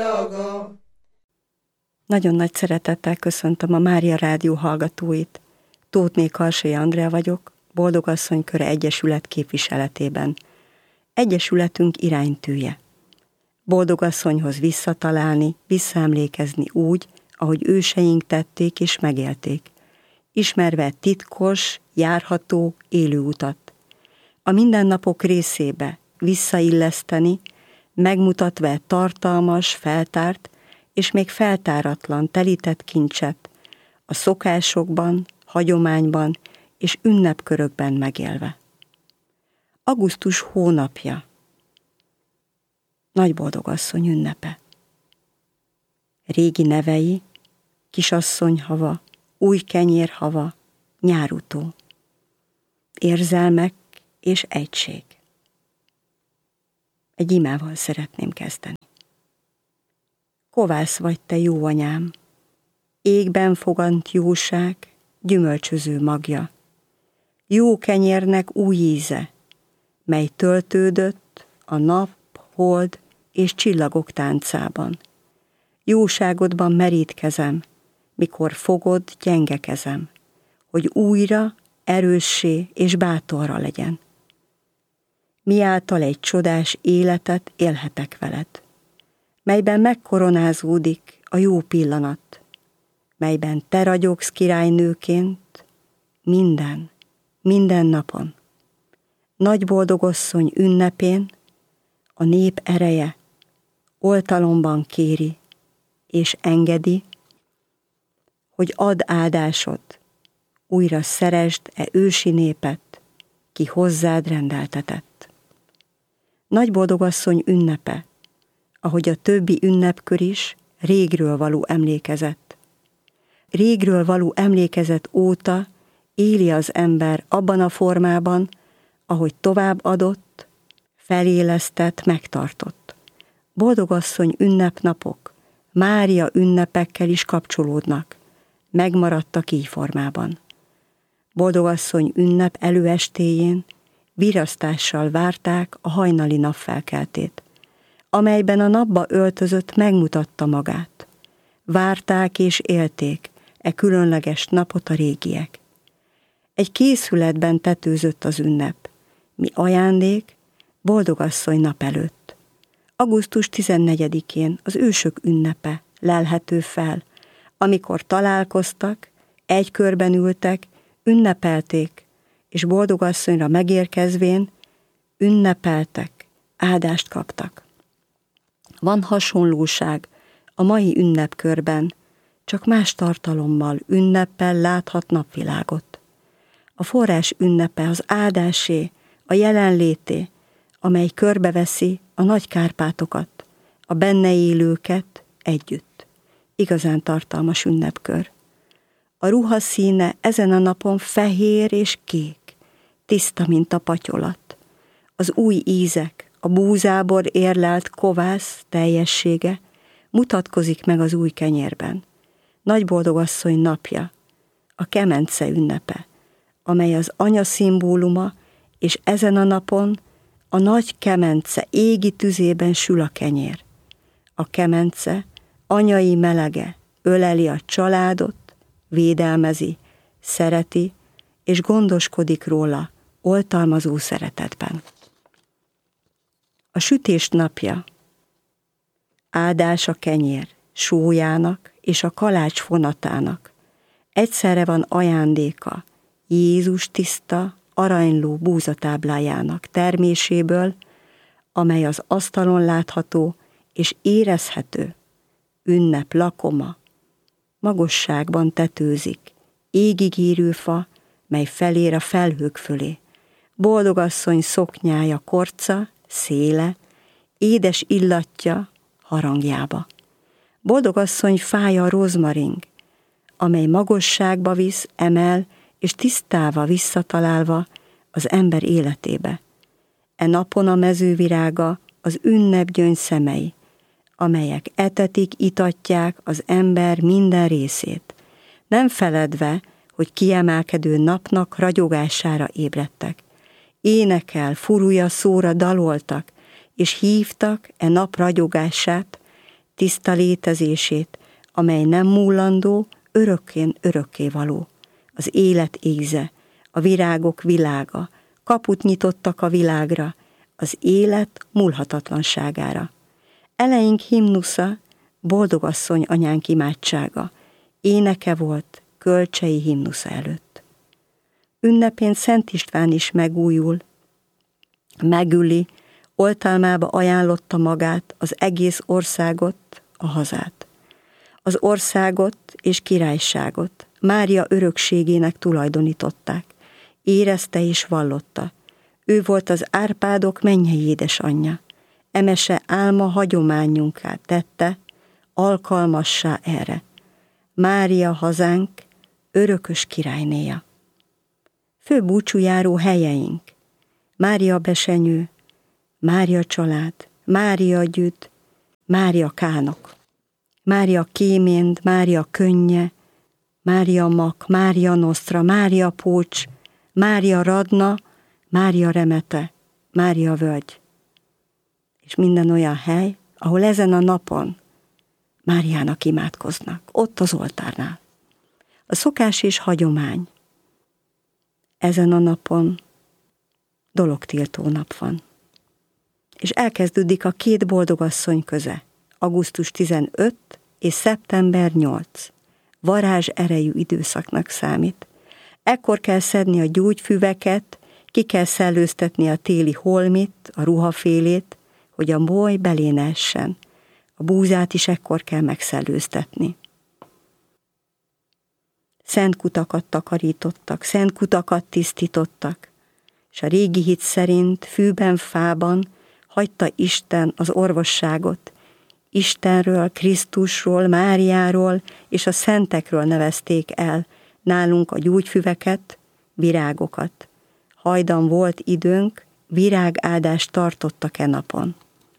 Nagyon nagy szeretettel köszöntöm a Mária Rádió hallgatóit. Tóthné Karsai Andrea vagyok, Boldogasszony Köre Egyesület képviseletében. Egyesületünk iránytűje. Boldogasszonyhoz visszatalálni, visszaemlékezni úgy, ahogy őseink tették és megélték, ismerve titkos, járható, élő utat. A mindennapok részébe visszailleszteni, megmutatva tartalmas, feltárt és még feltáratlan, telített kincset, a szokásokban, hagyományban és ünnepkörökben megélve. Augusztus hónapja, Nagyboldogasszony ünnepe. Régi nevei, Kisasszonyhava, Újkenyérhava, Nyárutó. Érzelmek és egység. Egy imával szeretném kezdeni. Kovász vagy te, jó anyám, égben fogant jóság, gyümölcsöző magja. Jó kenyérnek új íze, mely töltődött a nap, hold és csillagok táncában. Jóságodban merítkezem, mikor fogod gyenge kezem, hogy újra erőssé és bátorra legyen. Miáltal egy csodás életet élhetek veled, melyben megkoronázódik a jó pillanat, melyben te ragyogsz királynőként minden napon. Nagyboldogasszony ünnepén a nép ereje oltalomban kéri és engedi, hogy add áldásod, újra szeresd ősi népet, ki hozzád rendeltetett. Nagyboldogasszony ünnepe, ahogy a többi ünnepkör is, régről való emlékezet. Régről való emlékezet óta éli az ember abban a formában, ahogy tovább adott, felélesztett, megtartott. Boldogasszony ünnepnapok Mária ünnepekkel is kapcsolódnak, megmaradtak így formában. Boldogasszony ünnep előestéjén virasztással várták a hajnali napfelkeltét, amelyben a napba öltözött megmutatta magát. Várták és élték különleges napot a régiek. Egy készületben tetőzött az ünnep, mi ajándék Boldogasszony nap előtt. Augusztus 14-én az ősök ünnepe lelhető fel, amikor találkoztak, egy körben ültek, ünnepelték, és Boldogasszonyra megérkezvén ünnepeltek, áldást kaptak. Van hasonlóság a mai ünnepkörben, csak más tartalommal, ünneppel láthat napvilágot. A forrás ünnepe az áldásé, a jelenlété, amely körbeveszi a nagy Kárpátokat, a benne élőket együtt. Igazán tartalmas ünnepkör. A ruha színe ezen a napon fehér és kék, tiszta, mint a patyolat. Az új ízek, a búzából érlelt kovász teljessége mutatkozik meg az új kenyérben. Nagyboldogasszony napja, a kemence ünnepe, amely az anya szimbóluma, és ezen a napon a nagy kemence égi tüzében sül a kenyér. A kemence anyai melege öleli a családot, védelmezi, szereti és gondoskodik róla oltalmazó szeretetben. A sütés napja, áldás a kenyér sójának és a kalács fonatának. Egyszerre van ajándéka Jézus tiszta, aranyló búzatáblájának terméséből, amely az asztalon látható és érezhető ünnep lakoma, magasságban tetőzik, égig érő fa, mely felér a felhők fölé. Boldogasszony szoknyája korca, széle, édes illatja harangjába. Boldogasszony fája a rozmaring, amely magasságba visz, emel és tisztálva visszatalálva az ember életébe. E napon a mezővirága az ünnep gyöngyszemei, amelyek etetik, itatják az ember minden részét, nem feledve, hogy kiemelkedő napnak ragyogására ébredtek. Énekel, furúja szóra daloltak, és hívtak e nap ragyogását, tiszta létezését, amely nem múlandó, örökkén örökké való. Az élet íze, a virágok világa, kaput nyitottak a világra, az élet múlhatatlanságára. Eleink himnusza, boldogasszony anyánk imádsága, éneke volt kölcsei himnusza előtt. Ünnepén Szent István is megújul, megüli, oltalmába ajánlotta magát, az egész országot, a hazát. Az országot és királyságot Mária örökségének tulajdonították, érezte és vallotta. Ő volt az Árpádok mennyei édesanyja. Emese álma hagyományunká tette, alkalmassá erre. Mária hazánk örökös királynéja. Fő búcsújáró helyeink: Mária besenyő, Mária család, Mária gyüt, Mária kánok, Mária kéménd, Mária könnye, Mária mak, Mária nosztra, Mária pócs, Mária radna, Mária remete, Mária völgy. És minden olyan hely, ahol ezen a napon Máriának imádkoznak, ott az oltárnál. A szokás és hagyomány. Ezen a napon dologtiltó nap van. És elkezdődik a két boldogasszony köze, augusztus 15 és szeptember 8. Varázs erejű időszaknak számít. Ekkor kell szedni a gyógyfüveket, ki kell szellőztetni a téli holmit, a ruhafélét, hogy a moly belé ne essen. A búzát is ekkor kell megszellőztetni. Szent kutakat takarítottak, szent kutakat tisztítottak, és a régi hit szerint fűben, fában hagyta Isten az orvosságot. Istenről, Krisztusról, Máriáról és a szentekről nevezték el nálunk a gyógyfüveket, virágokat. Hajdan volt időnk, virágáldást tartottak e napon.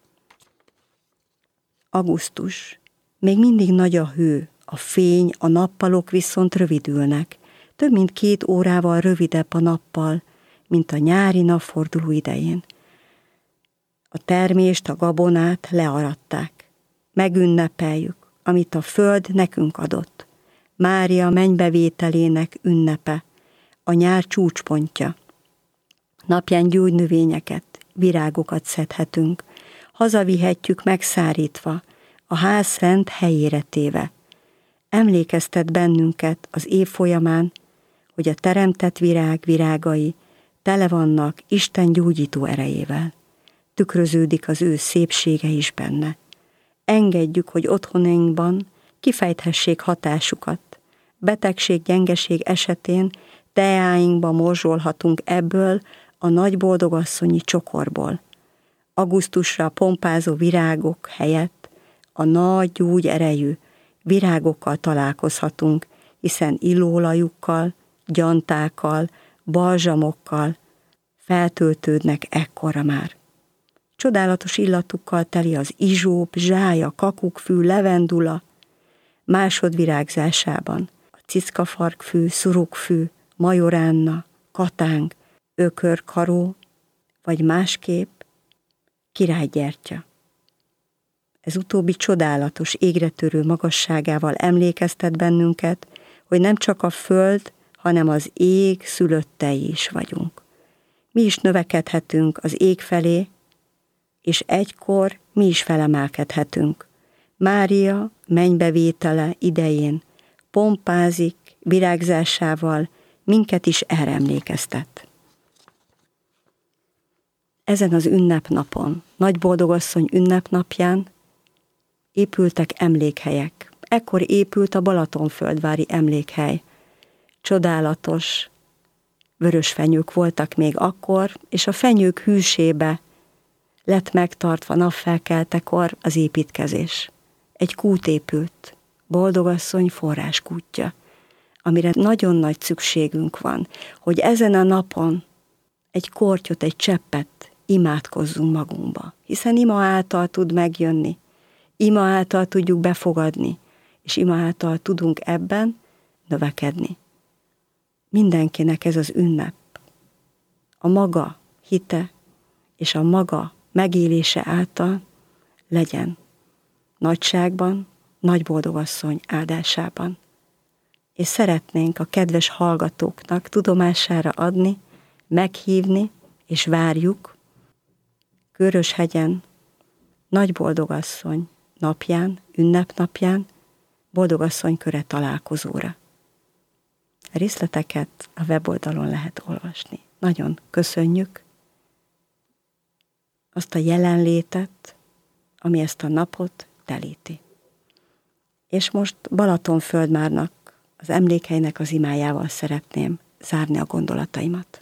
Augusztus. Még mindig nagy a hő, a fény, a nappalok viszont rövidülnek. Több mint 2 órával rövidebb a nappal, mint a nyári napforduló idején. A termést, a gabonát learatták. Megünnepeljük, amit a föld nekünk adott. Mária mennybevételének ünnepe, a nyár csúcspontja. Napján gyógynövényeket, virágokat szedhetünk, hazavihetjük megszárítva, a ház szent helyére téve. Emlékeztet bennünket az év folyamán, hogy a teremtett virág virágai tele vannak Isten gyógyító erejével. Tükröződik az ő szépsége is benne. Engedjük, hogy otthonainkban kifejthessék hatásukat. Betegség, gyengeség esetén teáinkba morzsolhatunk ebből a nagy boldogasszonyi csokorból. Augusztusra pompázó virágok helyett a nagy gyógy erejű virágokkal találkozhatunk, hiszen illóolajukkal, gyantákkal, balzsamokkal feltöltődnek ekkora már. Csodálatos illatukkal teli az izsóp, zsája, kakukkfű, levendula, másodvirágzásában a cickafarkfű, szurukfű, majoránna, katánk, ökörkaró, vagy másképp királygyertya. Ez utóbbi csodálatos, égretörő magasságával emlékeztet bennünket, hogy nem csak a föld, hanem az ég szülöttei is vagyunk. Mi is növekedhetünk az ég felé, és egykor mi is felemelkedhetünk. Mária mennybevétele idején pompázik, virágzásával minket is erre emlékeztet. Ezen az ünnepnapon, Nagy Boldogasszony ünnepnapján épültek emlékhelyek. Ekkor épült a Balatonföldvári emlékhely. Csodálatos vörös fenyők voltak még akkor, és a fenyők hűsébe lett megtartva napfelkeltekor az építkezés. Egy kút épült, Boldogasszony forráskútja, amire nagyon nagy szükségünk van, hogy ezen a napon egy kortyot, egy cseppet imádkozzunk magunkba, hiszen ima által tud megjönni, ima által tudjuk befogadni, és ima által tudunk ebben növekedni. Mindenkinek ez az ünnep, a maga hite és a maga megélése által legyen nagyságban, Nagyboldogasszony áldásában. És szeretnénk a kedves hallgatóknak tudomására adni, meghívni, és várjuk Köröshegyen Nagyboldogasszony napján, ünnepnapján, Boldogasszony köre találkozóra. A részleteket a weboldalon lehet olvasni. Nagyon köszönjük azt a jelenlétet, ami ezt a napot telíti. És most Balatonföldvárnak, az emlékhelynek az imájával szeretném zárni a gondolataimat.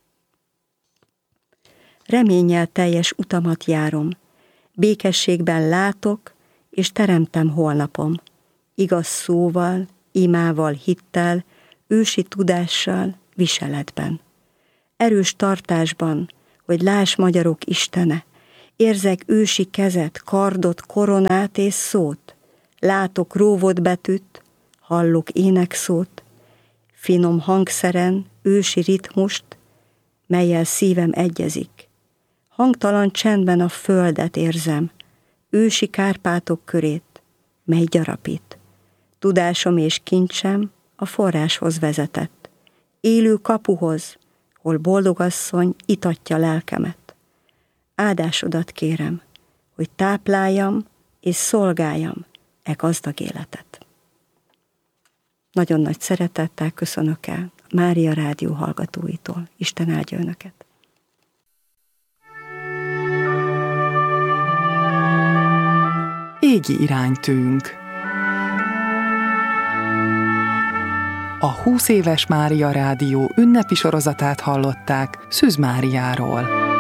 Reménnyel teljes utamat járom, békességben látok, és teremtem holnapom, igaz szóval, imával, hittel, ősi tudással, viseletben. Erős tartásban, hogy láss magyarok Istene, érzek ősi kezet, kardot, koronát és szót, látok róvott betűt, hallok énekszót, finom hangszeren ősi ritmust, mellyel szívem egyezik. Hangtalan csendben a földet érzem, ősi Kárpátok körét, mely gyarapít. Tudásom és kincsem a forráshoz vezetett, élő kapuhoz, hol Boldogasszony itatja lelkemet. Áldásodat kérem, hogy tápláljam és szolgáljam e gazdag életet. Nagyon nagy szeretettel köszönök el Mária Rádió hallgatóitól. Isten áldja önöket! Égi iránytűnk. A 20 éves Mária Rádió ünnepi sorozatát hallották Szűz Máriáról.